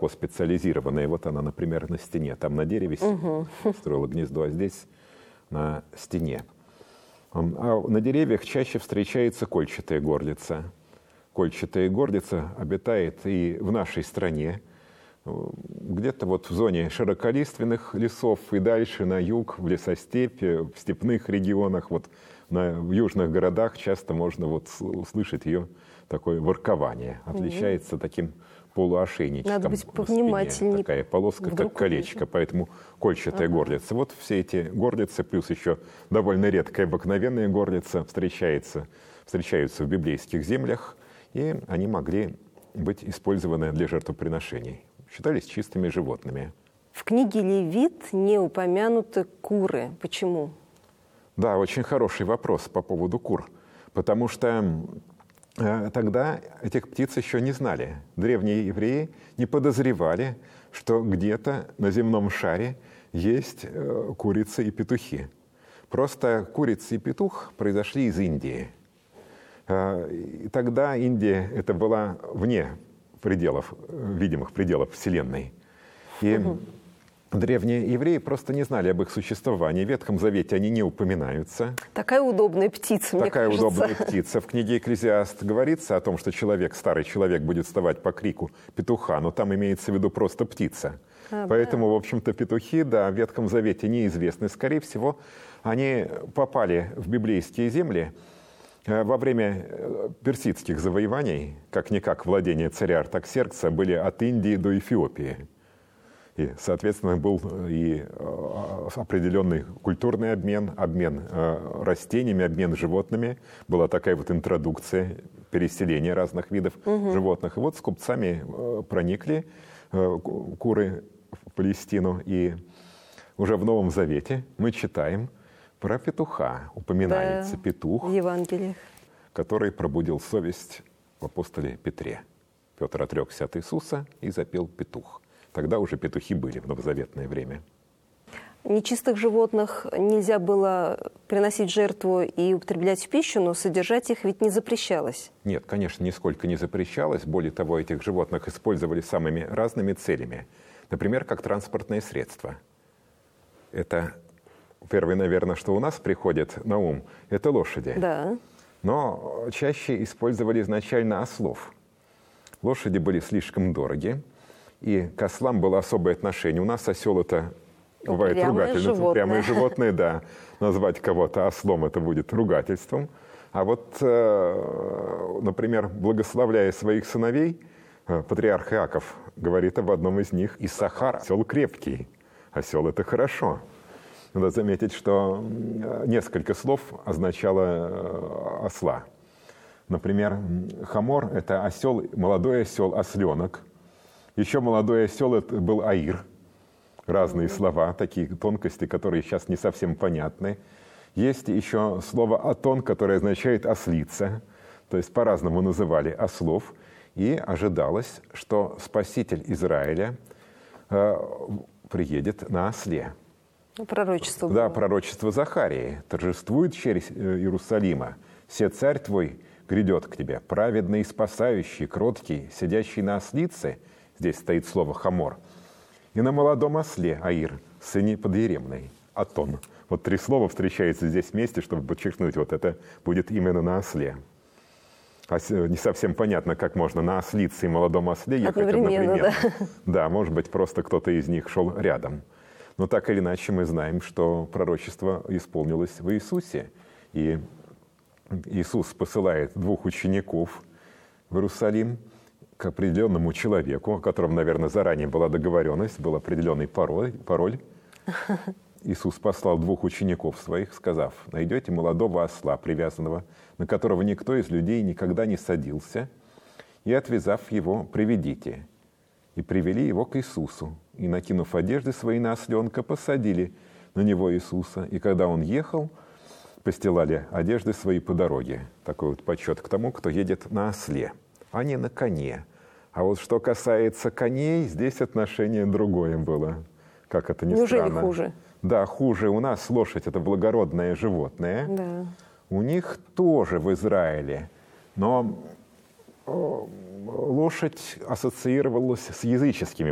высоко специализированная. Вот она, например, на стене. Там на дереве строила гнездо, а здесь на стене. А на деревьях чаще встречается кольчатая горлица. Кольчатая горлица обитает и в нашей стране, где-то вот в зоне широколиственных лесов и дальше на юг, в лесостепи, в степных регионах, вот в южных городах часто можно вот услышать ее такое воркование. Отличается таким полуошейничком. Надо быть повнимательнее. Такая полоска, как колечко, поэтому кольчатая горлица. Вот все эти горлицы, плюс еще довольно редкая обыкновенная горлица встречаются в библейских землях, и они могли быть использованы для жертвоприношений. Считались чистыми животными. В книге «Левит» не упомянуты куры. Почему? Да, очень хороший вопрос по поводу кур. Потому что тогда этих птиц еще не знали. Древние евреи не подозревали, что где-то на земном шаре есть курицы и петухи. Просто курица и петух произошли из Индии. И тогда Индия это была вне пределов, видимых пределов Вселенной. И древние евреи просто не знали об их существовании. В Ветхом Завете они не упоминаются. Такая удобная птица, мне кажется. Такая удобная птица. В книге «Экклезиаст» говорится о том, что старый человек будет вставать по крику петуха, но там имеется в виду просто птица. Поэтому, в общем-то, петухи, да, в Ветхом Завете неизвестны. Скорее всего, они попали в библейские земли во время персидских завоеваний, как-никак владения царя Артаксеркса были от Индии до Эфиопии. И, соответственно, был и определенный культурный обмен растениями, обмен животными. Была такая вот интродукция, переселение разных видов животных. И вот с купцами проникли куры в Палестину. И уже в Новом Завете мы читаем про петуха. Упоминается петух, в Евангелиях, который пробудил совесть в апостоле Петре. Петр отрекся от Иисуса и запел петух. Тогда уже петухи были в новозаветное время. Нечистых животных нельзя было приносить в жертву и употреблять в пищу, но содержать их ведь не запрещалось. Нет, конечно, нисколько не запрещалось. Более того, этих животных использовали самыми разными целями. Например, как транспортное средство. Это первое, наверное, что у нас приходит на ум, это лошади. Да. Но чаще использовали изначально ослов. Лошади были слишком дороги, и к ослам было особое отношение. У нас осел это бывает ругательным. Прямое животное, да. Назвать кого-то ослом это будет ругательством. А вот, например, благословляя своих сыновей, патриарх Иаков говорит об одном из них: «Иссахар, осел крепкий». Осел это хорошо. Надо заметить, что несколько слов означало осла. Например, хамор – это осел, молодой осел, осленок. Еще молодой осел – это был аир. Разные слова, такие тонкости, которые сейчас не совсем понятны. Есть еще слово атон, которое означает ослица. То есть по-разному называли ослов. И ожидалось, что Спаситель Израиля приедет на осле. Пророчество было. Да, пророчество Захарии. «Торжествует чередь Иерусалима. Се царь твой грядет к тебе, праведный, спасающий, кроткий, сидящий на ослице». Здесь стоит слово «хамор». «И на молодом осле, аир, сыне подъеремной, атон». Вот три слова встречаются здесь вместе, чтобы подчеркнуть, вот это будет именно на осле. Не совсем понятно, как можно на ослице и молодом осле ехать одновременно. Да, может быть, просто кто-то из них шел рядом. Но так или иначе мы знаем, что пророчество исполнилось в Иисусе. И Иисус посылает 2 учеников в Иерусалим к определенному человеку, о котором, наверное, заранее была договоренность, был определенный пароль. Иисус послал 2 учеников своих, сказав: «Найдете молодого осла, привязанного, на которого никто из людей никогда не садился, и, отвязав его, приведите». И привели его к Иисусу, и, накинув одежды свои на осленка, посадили на него Иисуса. И когда он ехал, постилали одежды свои по дороге. Такой вот почет к тому, кто едет на осле, а не на коне. А вот что касается коней, здесь отношение другое было. Как это ни странно. Неужели хуже? Да, хуже. У нас лошадь – это благородное животное. Да. У них тоже в Израиле. Но лошадь ассоциировалась с языческими